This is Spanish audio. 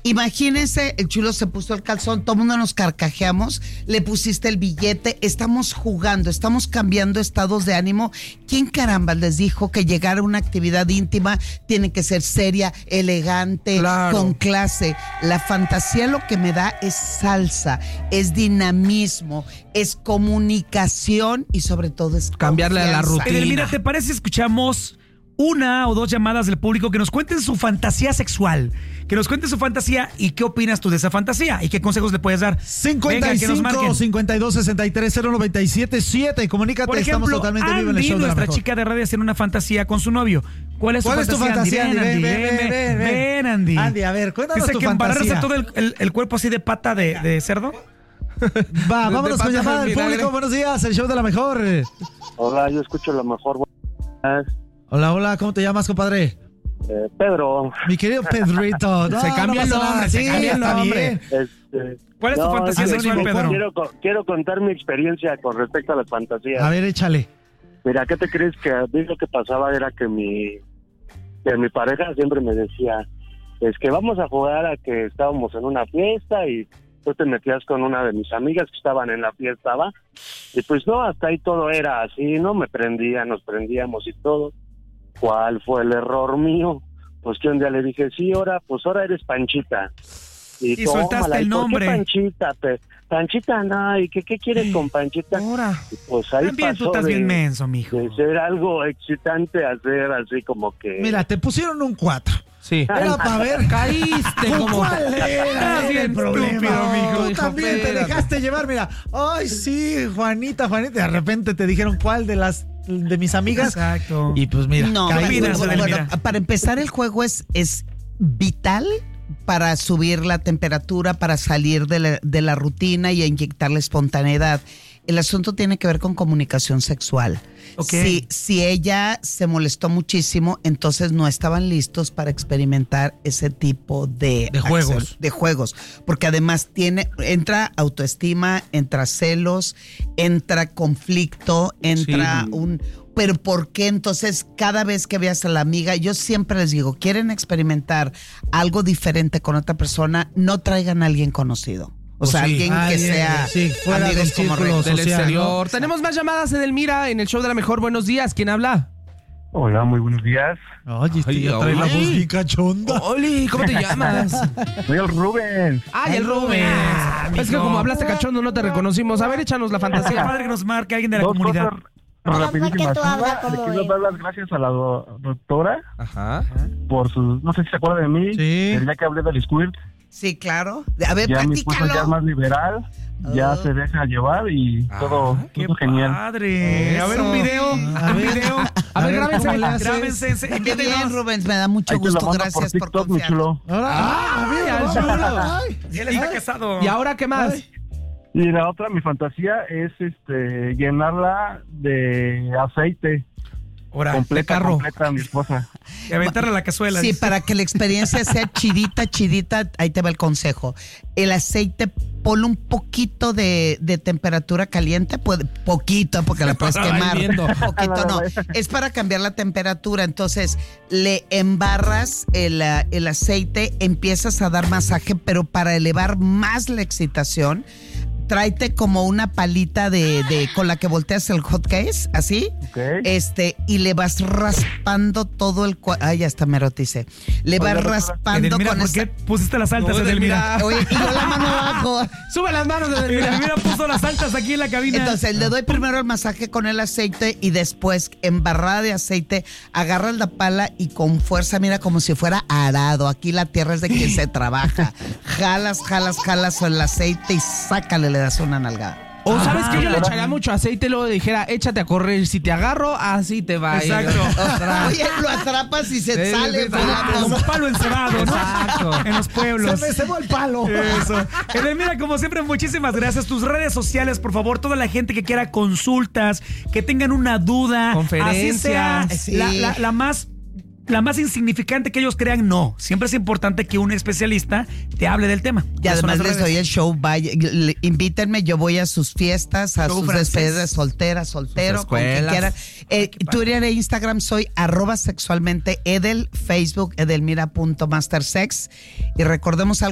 Imagínense, el chulo se puso el calzón, todo el mundo nos carcajeamos, le pusiste el billete, estamos jugando, estamos cambiando estados de ánimo. ¿Quién caramba les dijo que llegar a una actividad íntima tiene que ser seria, elegante, con clase? La fantasía lo que me da es salsa, es dinamismo, es comunicación y sobre todo es cambiarle a la rutina. Edelmira, ¿te parece si escuchamos una o dos llamadas del público que nos cuenten su fantasía sexual? Que nos cuenten su fantasía y qué opinas tú de esa fantasía y qué consejos le puedes dar. 55 52 63 097 7. Comunícate. Por ejemplo, estamos totalmente vivo en el show de la nuestra mejor. chica de radio, haciendo una fantasía con su novio. ¿Cuál es tu fantasía, Andy? Ven, Andy. Andy, a ver, cuéntanos Dice tu que fantasía. embarrarse todo el cuerpo así de pata de cerdo. Vámonos con llamada del público. Buenos días, el show de la mejor. Hola, yo escucho la mejor. Hola, ¿cómo te llamas, compadre? Pedro. Mi querido Pedrito. Se cambia el nombre, se cambia el nombre. ¿Cuál es tu fantasía sexual, Pedro? Quiero contar mi experiencia con respecto a las fantasías. A ver, échale. Mira, ¿qué te crees? Que a mí lo que pasaba era que mi pareja siempre me decía, es que vamos a jugar a que estábamos en una fiesta y tú te metías con una de mis amigas que estaban en la fiesta, ¿va? Y pues no, hasta ahí todo era así, ¿no? Nos prendíamos y todo. ¿Cuál fue el error mío? Pues que un día le dije, sí, ahora eres Panchita. Y soltaste el nombre. ¿Por qué Panchita? Panchita, no, ¿y qué quieres con Panchita? Ahora. Pues ahí También pasó tú estás bien menso, mijo. de ser algo excitante a ser así como que... Mira, te pusieron un 4. Sí. Era para ver. Caíste como... ¿Cuál era el problema? mijo. Tú también te dejaste llevar, mira. Ay, sí, Juanita. De repente te dijeron cuál de mis amigas. Exacto. Y pues mira. No, bueno, para empezar el juego es vital para subir la temperatura, para salir de la rutina y inyectar la espontaneidad. El asunto tiene que ver con comunicación sexual. Okay. Si ella se molestó muchísimo, entonces no estaban listos para experimentar ese tipo de juegos. De juegos. Porque además entra autoestima, entra celos, entra conflicto, entra Pero ¿por qué entonces cada vez que veas a la amiga, yo siempre les digo, quieren experimentar algo diferente con otra persona, no traigan a alguien conocido? O sea, alguien que sea fuera amigos del como círculo del social, exterior. ¿no? Tenemos más llamadas, Edelmira, en el show de la mejor. Buenos días, ¿quién habla? Hola, muy buenos días. Oye, ya trae la voz bien cachonda. Oli, ¿cómo te llamas? Soy el Rubén. Ay, el Rubén. Es que como hablaste cachondo no te reconocimos. A ver, échanos la Qué fantasía. padre que nos marque alguien de la Dos comunidad. cosas rapidísimas. Le quiero dar las gracias a la doctora Ajá. por sus... No sé si se acuerda de mí. Sí. El día que hablé del squirt. Sí, claro. A ver, Ya mi esposa ya es practícalo. más liberal. Ya se deja llevar y todo Qué genial. padre. A ver, un video. A ver, grábense. ¿cómo le haces? Grábense. Qué bien, Envíetenos. Rubens, me da mucho Ahí te lo gusto. mando Gracias por TikTok, mi confiar. chulo. Al chulo. Él está casado. ¿Y ahora qué más? Y la otra, mi fantasía es llenarla de aceite. Ahora, Completa, carro. completa a mi esposa. y aventarle a la cazuela. Sí, dice. para que la experiencia sea chidita, ahí te va el consejo. El aceite, ponle un poquito de temperatura caliente, poquito, porque la puedes quemar. Poquito no, es para cambiar la temperatura. Entonces, le embarras el aceite, empiezas a dar masaje, pero para elevar más la excitación, tráete como una palita con la que volteas el hot case, así. Ok. Y le vas raspando todo el Ay, ya hasta me eroticé. Le vas Oiga, raspando Edelmira, con ¿por esa... qué pusiste las altas, Edelmira? Oye, y yo la mano abajo. Sube las manos, Edelmira. Edelmira puso las altas aquí en la cabina. Entonces le doy primero el masaje con el aceite y después, embarrada de aceite, agarras la pala y con fuerza, mira, como si fuera arado. Aquí la tierra es de quien se trabaja. Jalas el aceite y sácale, le das una nalgada. O sabes que yo le echaría mucho aceite y luego dijera, échate a correr. Si te agarro, así te va. Exacto. Oye, lo atrapas y se Sí, sale. sí, volando. Como palo encebado, ¿no? Exacto. En los pueblos. Se me cebó el palo. Eso. Edelmira, como siempre, muchísimas gracias. Tus redes sociales, por favor, toda la gente que quiera consultas, que tengan una duda, Conferencias. así sea la más insignificante que ellos crean, no. Siempre es importante que un especialista te hable del tema. Y además les doy el show, invítenme, yo voy a sus fiestas, a Show sus francés. despedidas, soltero, Sus con quien escuelas. quieran. Twitter e Instagram soy @sexualmente Edel, Facebook edelmira.mastersex. Y recordemos algo.